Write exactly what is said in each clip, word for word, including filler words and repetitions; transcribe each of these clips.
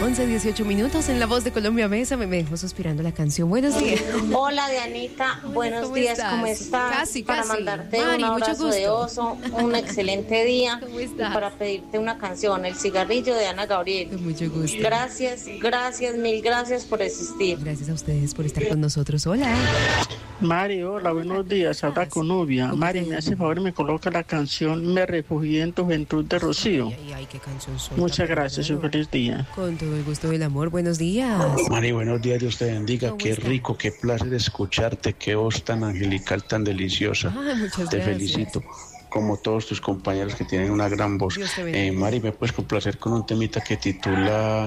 once, dieciocho minutos en La Voz de Colombia. Mesa, me dejó suspirando la canción. Buenos días. Hola, Dianita. Buenos ¿Cómo días, estás? ¿cómo estás? Casi, para casi. mandarte Mari, un mucho abrazo de gusto. oso, un excelente día. ¿Cómo Y estás? para pedirte una canción, El cigarrillo de Ana Gabriel. Con mucho gusto. Gracias, gracias, mil gracias por existir. Gracias a ustedes por estar con nosotros. Hola. Mari, hola, buenos días. Habla con Nubia. ¿Cómo Mari, te me va? hace favor y me coloca la canción Me refugié en tu juventud de Rocío. Ay, ay, ay, qué canción suelta, Muchas pero gracias y un claro. feliz día. Con todo el gusto del amor. Buenos días. Mari, buenos días, Dios te bendiga. ¿Cómo Qué está? rico, qué placer escucharte, qué voz tan angelical, tan deliciosa. Ay, muchas Te gracias. felicito, como todos tus compañeros que tienen una gran voz. Dios te bendiga. Eh, Mari, ¿me puedes complacer con un temita que titula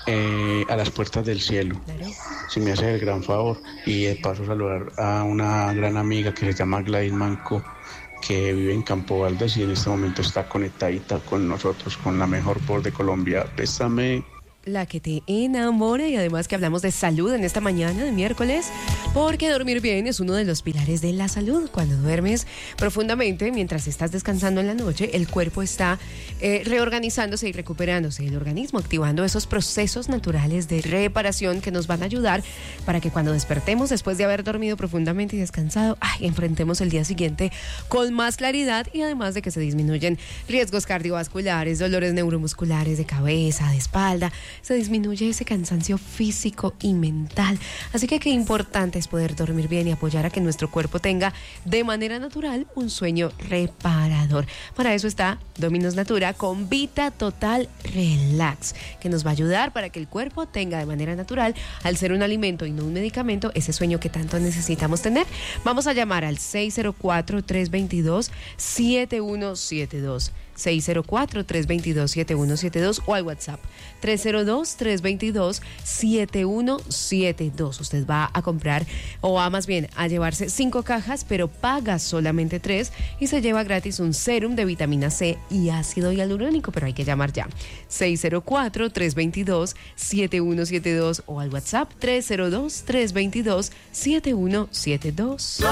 eh, A las puertas del cielo? Claro. Si me haces el gran favor. Y de paso saludar a una gran amiga que se llama Gladys Manco, que vive en Campo Valdés y en este momento está conectadita con nosotros, con la mejor voz de Colombia. Bésame. La que te enamora, y además que hablamos de salud en esta mañana de miércoles, porque dormir bien es uno de los pilares de la salud. Cuando duermes profundamente, mientras estás descansando en la noche, el cuerpo está eh, reorganizándose y recuperándose, el organismo activando esos procesos naturales de reparación que nos van a ayudar para que cuando despertemos después de haber dormido profundamente y descansado, ay, enfrentemos el día siguiente con más claridad, y además de que se disminuyen riesgos cardiovasculares, dolores neuromusculares de cabeza, de espalda, se disminuye ese cansancio físico y mental. Así que qué importante es poder dormir bien y apoyar a que nuestro cuerpo tenga de manera natural un sueño reparador. Para eso está Dominos Natura con Vita Total Relax, que nos va a ayudar para que el cuerpo tenga de manera natural, al ser un alimento y no un medicamento, ese sueño que tanto necesitamos tener. Vamos a llamar al seis cero cuatro, tres dos dos, siete uno siete dos. seis cero cuatro, tres dos dos, siete uno siete dos o al WhatsApp tres cero dos, tres dos dos, siete uno siete dos. Usted va a comprar, o va más bien a llevarse cinco cajas, pero paga solamente tres y se lleva gratis un sérum de vitamina C y ácido hialurónico, pero hay que llamar ya. seis cero cuatro, tres dos dos, siete uno siete dos o al WhatsApp tres cero dos, tres dos dos, siete uno siete dos.